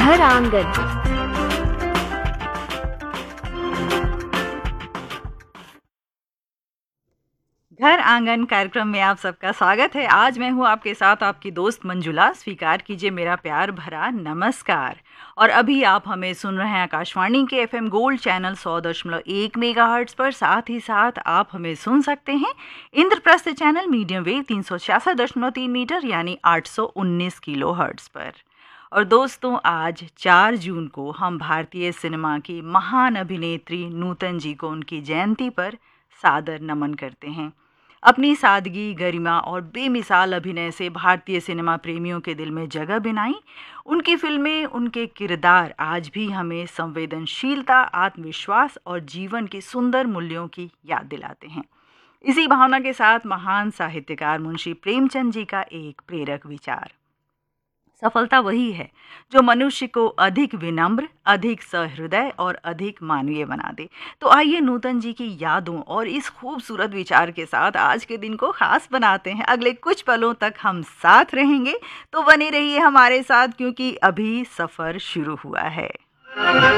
घर आंगन। घर आंगन कार्यक्रम में आप सबका स्वागत है। आज मैं हूं आपके साथ आपकी दोस्त मंजुला। स्वीकार कीजिए मेरा प्यार भरा नमस्कार। और अभी आप हमें सुन रहे हैं आकाशवाणी के एफएम गोल्ड चैनल 100.1 मेगाहर्ट्ज पर। साथ ही साथ आप हमें सुन सकते हैं Indraprastha channel medium wave 366.3 metre यानी 819 किलो हर्ट्ज पर। और दोस्तों, आज 4 जून को हम भारतीय सिनेमा की महान अभिनेत्री नूतन जी को उनकी जयंती पर सादर नमन करते हैं। अपनी सादगी, गरिमा और बेमिसाल अभिनय से भारतीय सिनेमा प्रेमियों के दिल में जगह बनाई। उनकी फिल्में, उनके किरदार आज भी हमें संवेदनशीलता, आत्मविश्वास और जीवन के सुंदर मूल्यों की याद दिलाते हैं। इसी भावना के साथ महान साहित्यकार मुंशी प्रेमचंद जी का एक प्रेरक विचार: सफलता वही है जो मनुष्य को अधिक विनम्र, अधिक सहृदय और अधिक मानवीय बना दे। तो आइए नूतन जी की यादों और इस खूबसूरत विचार के साथ आज के दिन को खास बनाते हैं। अगले कुछ पलों तक हम साथ रहेंगे, तो बने रहिए हमारे साथ, क्योंकि अभी सफर शुरू हुआ है।